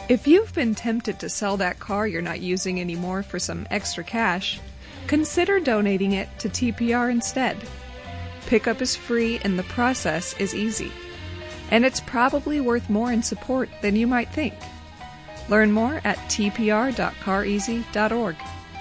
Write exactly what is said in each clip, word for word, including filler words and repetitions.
If you've been tempted to sell that car you're not using anymore for some extra cash, consider donating it to T P R instead. Pickup is free and the process is easy. And it's probably worth more in support than you might think. Learn more at t p r dot car easy dot org.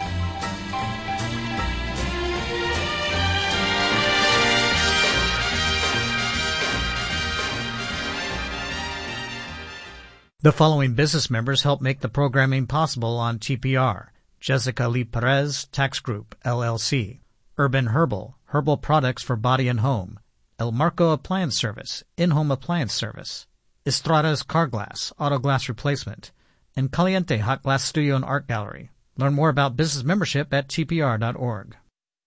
The following business members help make the programming possible on T P R. Jessica Lee Perez, Tax Group, L L C. Urban Herbal, herbal products for body and home. El Marco Appliance Service, in-home appliance service. Estrada's Car Glass, auto glass replacement. And Caliente Hot Glass Studio and Art Gallery. Learn more about business membership at t p r dot org.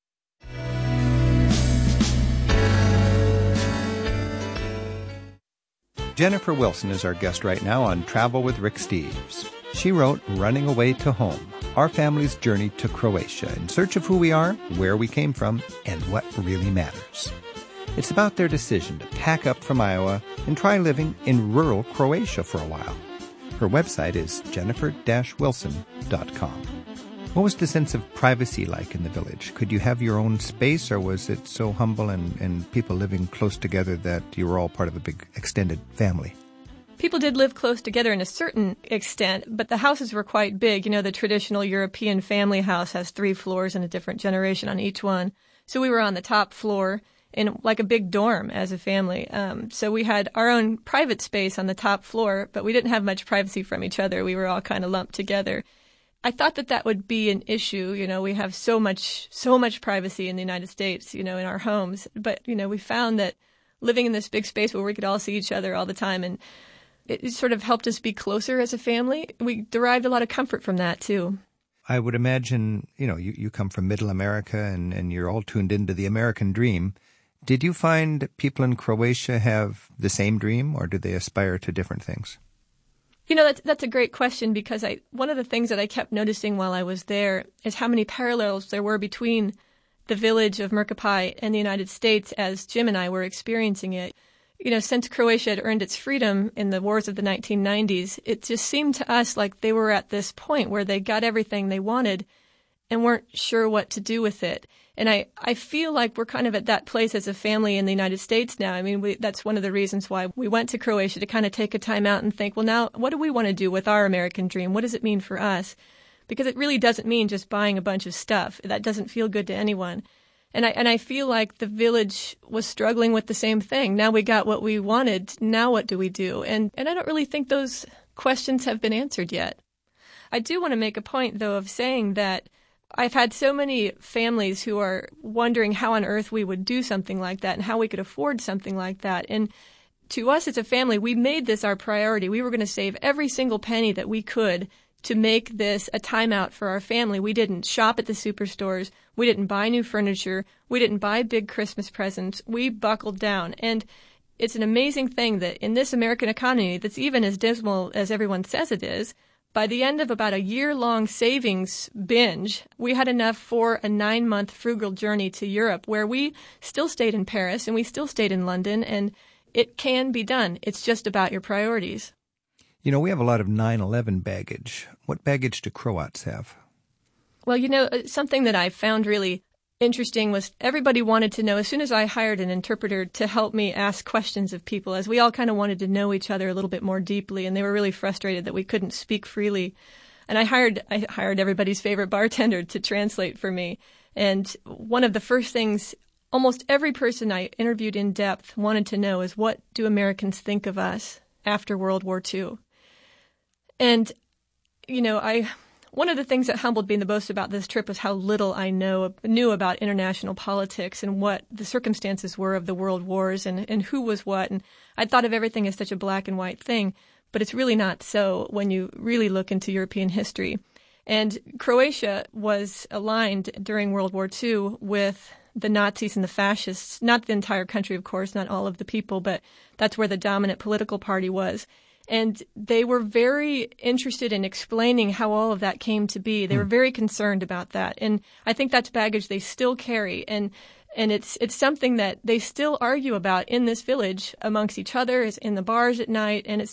Jennifer Wilson is our guest right now on Travel with Rick Steves. She wrote Running Away to Home, Our Family's Journey to Croatia, in search of who we are, where we came from, and what really matters. It's about their decision to pack up from Iowa and try living in rural Croatia for a while. Her website is jennifer dash wilson dot com. What was the sense of privacy like in the village? Could you have your own space, or was it so humble and, and people living close together that you were all part of a big extended family? People did live close together in a certain extent, but the houses were quite big. You know, the traditional European family house has three floors and a different generation on each one. So we were on the top floor in like a big dorm as a family. Um, so we had our own private space on the top floor, but we didn't have much privacy from each other. We were all kind of lumped together. I thought that that would be an issue. You know, we have so much, so much privacy in the United States, you know, in our homes. But, you know, we found that living in this big space where we could all see each other all the time, and it sort of helped us be closer as a family. We derived a lot of comfort from that, too. I would imagine, you know, you, you come from Middle America and, and you're all tuned into the American dream. Did you find people in Croatia have the same dream, or do they aspire to different things? You know, that's, that's a great question, because I one of the things that I kept noticing while I was there is how many parallels there were between the village of Mirkopai and the United States as Jim and I were experiencing it. You know, since Croatia had earned its freedom in the wars of the nineteen nineties, it just seemed to us like they were at this point where they got everything they wanted and weren't sure what to do with it. And I, I feel like we're kind of at that place as a family in the United States now. I mean, we, that's one of the reasons why we went to Croatia, to kind of take a time out and think, well, now, what do we want to do with our American dream? What does it mean for us? Because it really doesn't mean just buying a bunch of stuff. That doesn't feel good to anyone. And I, and I feel like the village was struggling with the same thing. Now we got what we wanted. Now what do we do? And, and I don't really think those questions have been answered yet. I do want to make a point, though, of saying that I've had so many families who are wondering how on earth we would do something like that and how we could afford something like that. And to us as a family, we made this our priority. We were going to save every single penny that we could to make this a timeout for our family. We didn't shop at the superstores. We didn't buy new furniture. We didn't buy big Christmas presents. We buckled down. And it's an amazing thing that in this American economy that's even as dismal as everyone says it is, by the end of about a year-long savings binge, we had enough for a nine-month frugal journey to Europe, where we still stayed in Paris and we still stayed in London, and it can be done. It's just about your priorities. You know, we have a lot of nine eleven baggage. What baggage do Croats have? Well, you know, something that I found really interesting was everybody wanted to know, as soon as I hired an interpreter to help me ask questions of people, as we all kind of wanted to know each other a little bit more deeply, and they were really frustrated that we couldn't speak freely. And I hired I hired everybody's favorite bartender to translate for me. And one of the first things almost every person I interviewed in depth wanted to know is, what do Americans think of us after World War Two? And, you know, I... One of the things that humbled me the most about this trip was how little I know knew about international politics and what the circumstances were of the world wars and, and who was what. And I thought of everything as such a black and white thing, but it's really not so when you really look into European history. And Croatia was aligned during World War Two with the Nazis and the fascists, not the entire country, of course, not all of the people, but that's where the dominant political party was. And they were very interested in explaining how all of that came to be. They were very concerned about that. And I think that's baggage they still carry. And and it's it's something that they still argue about in this village amongst each other, in the bars at night. And it's